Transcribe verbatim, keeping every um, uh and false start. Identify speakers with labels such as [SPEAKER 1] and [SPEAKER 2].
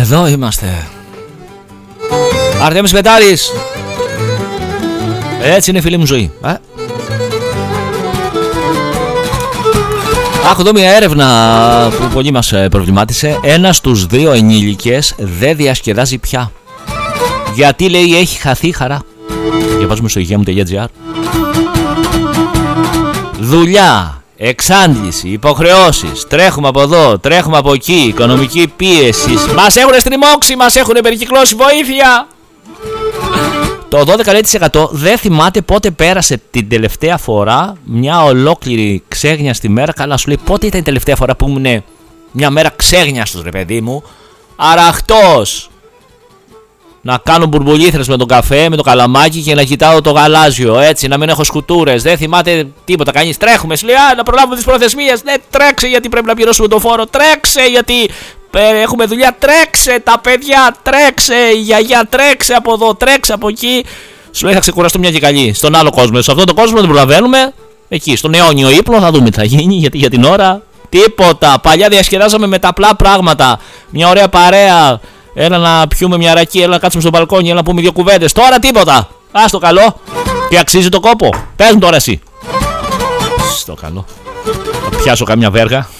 [SPEAKER 1] Εδώ είμαστε. Αρτέμις Πετάρης. Έτσι είναι, φίλη μου, ζωή. ε? Άκου εδώ μια έρευνα που πολύ μας προβλημάτισε. Ένα στους δύο ενήλικες δεν διασκεδάζει πια. Γιατί, λέει, έχει χαθεί η χαρά. Διαβάζουμε στο υγεία μου τελεία τζι άρ. Δουλειά, εξάντληση, υποχρεώσεις, τρέχουμε από εδώ, τρέχουμε από εκεί, οικονομική πίεση. Μας έχουν στριμώξει, μας έχουν περικυκλώσει, βοήθεια. Το δώδεκα τοις εκατό δεν θυμάται πότε πέρασε την τελευταία φορά μια ολόκληρη ξέγνιαστη μέρα. Καλά, σου λέει, πότε ήταν η τελευταία φορά που ήμουν μια μέρα ξέγνιαστος, ρε παιδί μου. Αραχτός. Να κάνω μπουρμπουλήθρες με τον καφέ, με το καλαμάκι και να κοιτάω το γαλάζιο. Έτσι, να μην έχω σκουτούρες. Δεν θυμάται τίποτα κανείς. Τρέχουμε, σου λέει, να προλάβουμε τις προθεσμίες. Ναι, τρέξε γιατί πρέπει να πληρώσουμε το φόρο. Τρέξε γιατί έχουμε δουλειά. Τρέξε τα παιδιά. Τρέξε η γιαγιά. Τρέξε από εδώ. Τρέξε από εκεί. Σου λέει, θα ξεκουραστώ μια και καλή. Στον άλλο κόσμο. Σε αυτόν τον κόσμο δεν προλαβαίνουμε. Εκεί, στον αιώνιο ύπνο θα δούμε τι θα γίνει. Γιατί για την ώρα τίποτα. Παλιά διασκεδάζαμε με τα απλά πράγματα. Μια ωραία παρέα. Έλα να πιούμε μια ρακή, έλα να κάτσουμε στο μπαλκόνι, έλα να πούμε δύο κουβέντες. Τώρα τίποτα. Ας το καλό. Και αξίζει το κόπο. Πες μου τώρα εσύ. Στο καλό. Θα πιάσω καμιά βέργα.